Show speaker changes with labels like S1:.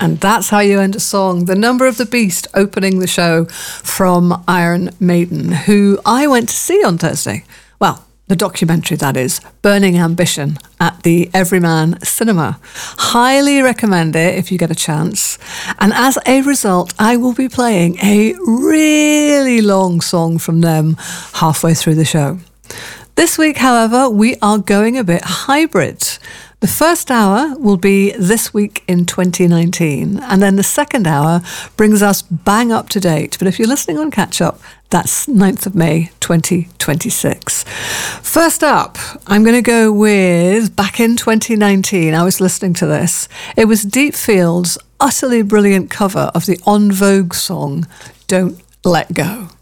S1: And that's how you end a song. The Number of the Beast opening the show from Iron Maiden, who I went to see on Thursday. Well, the documentary, that is, Burning Ambition at the Everyman Cinema. Highly recommend it if you get a chance. And as a result, I will be playing a really long song from them halfway through the show. This week, however, we are going a bit hybrid. The first hour will be This Week in 2019, and then the second hour brings us bang up to date. But if you're listening on catch-up, that's 9th of May 2026. First up, I'm going to go with back in 2019. I was listening to this. It was Deep Field's utterly brilliant cover of the En Vogue song, Don't Let Go.